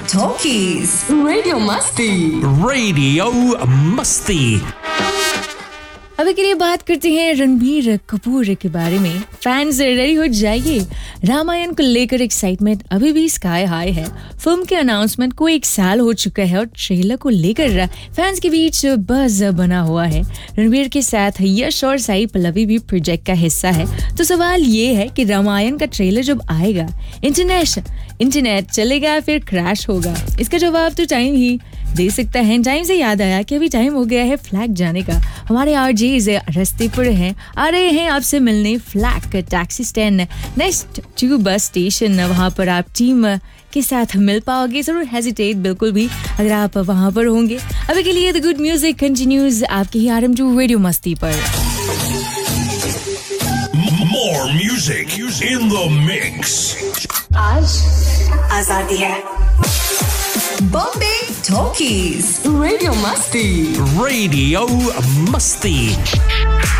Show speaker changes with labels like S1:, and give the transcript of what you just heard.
S1: Talkies. Radio Masti.
S2: Radio Musty.
S3: अभी के लिए बात करते हैं रणबीर कपूर के बारे में। फैंस रेडी हो जाइए, रामायण को लेकर एक्साइटमेंट अभी भी स्काई हाई है। फिल्म के अनाउंसमेंट को 1 साल हो चुका है और ट्रेलर को लेकर फैंस के बीच बज़ बना हुआ है। रणबीर के साथ यश और साई पल्लवी भी प्रोजेक्ट का हिस्सा है। तो सवाल ये है कि रामायण का ट्रेलर जब आएगा, इंटरनेट चलेगा फिर क्रैश होगा? इसका जवाब तो टाइम ही दे सकता है। टाइम से याद आया कि अभी टाइम हो गया है फ्लैग जाने का। हमारे आरजेज रास्ते पर हैं, आ रहे हैं आपसे मिलने flag taxi stand next to bus station. वहां पर आप टीम के साथ मिल पाओगे। जरूर हेजिटेट बिल्कुल भी अगर आप वहां पर होंगे। अभी के लिए द गुड म्यूजिक कंटिन्यूज आपके ही RM2 रेडियो मस्ती पर।
S2: More music in the mix.
S1: आज आजादी है। Bombay Talkies. Radio Masti.
S2: Radio Musty.